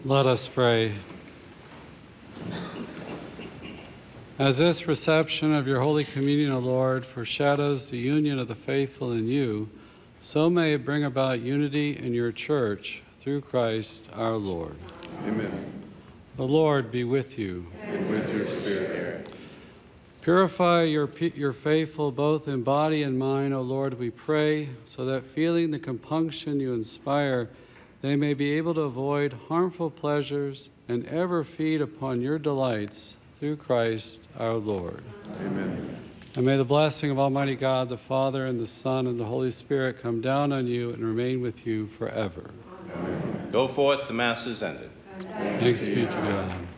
Let us pray. As this reception of your Holy Communion, O Lord, foreshadows the union of the faithful in you, so may it bring about unity in your church through Christ our Lord. Amen. The Lord be with you. And with your spirit. Purify your faithful both in body and mind, O Lord, we pray, so that feeling the compunction you inspire, they may be able to avoid harmful pleasures and ever feed upon your delights through Christ our Lord. Amen. And may the blessing of Almighty God, the Father, and the Son, and the Holy Spirit come down on you and remain with you forever. Amen. Go forth, the Mass is ended. Thanks be to God.